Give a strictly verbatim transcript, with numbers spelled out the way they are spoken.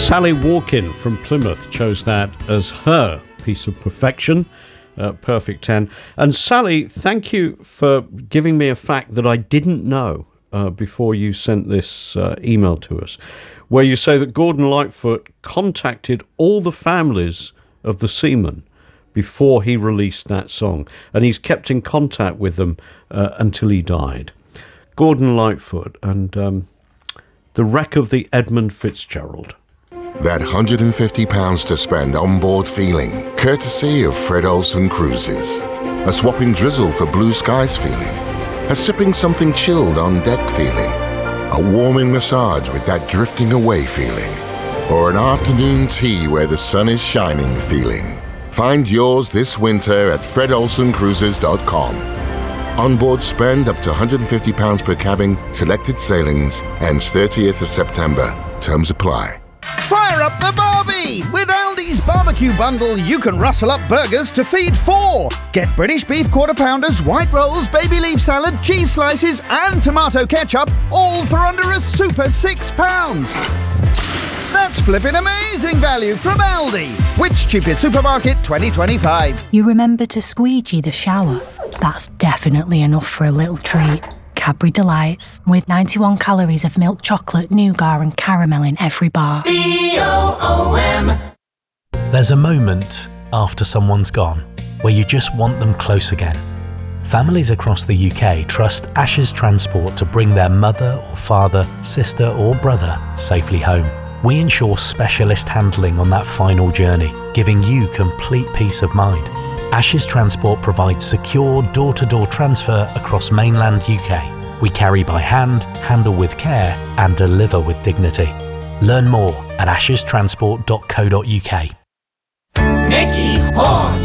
Sally Walkin from Plymouth chose that as her piece of perfection, uh, Perfect ten. And Sally, thank you for giving me a fact that I didn't know uh, before you sent this uh, email to us, where you say that Gordon Lightfoot contacted all the families of the seamen before he released that song, and he's kept in contact with them uh, until he died. Gordon Lightfoot and um, the wreck of the Edmund Fitzgerald. That one hundred fifty pounds to spend on board feeling, courtesy of Fred Olsen Cruises. A swapping drizzle for blue skies feeling. A sipping something chilled on deck feeling. A warming massage with that drifting away feeling. Or an afternoon tea where the sun is shining feeling. Find yours this winter at fred olsen cruises dot com. Onboard spend up to one hundred fifty pounds per cabin, selected sailings, ends thirtieth of September. Terms apply. Fire up the barbie! With Aldi's barbecue bundle, you can rustle up burgers to feed four. Get British beef quarter pounders, white rolls, baby leaf salad, cheese slices, and tomato ketchup, all for under a super six pounds. That's flipping amazing value from Aldi. Which cheapest supermarket twenty twenty-five? You remember to squeegee the shower? That's definitely enough for a little treat. Cadbury Delights, with ninety-one calories of milk chocolate, nougat and caramel in every bar. B O O M. There's a moment after someone's gone where you just want them close again. Families across the U K trust Ashes Transport to bring their mother or father, sister or brother safely home. We ensure specialist handling on that final journey, giving you complete peace of mind. Ashes Transport provides secure door-to-door transfer across mainland U K. We carry by hand, handle with care and deliver with dignity. Learn more at ashes transport dot co dot uk. Nicky Horn.